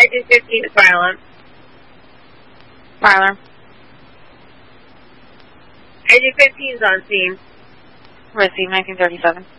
Agent 15 is fire alarm. Fire alarm. Agent 15 is on scene. Receive 1937.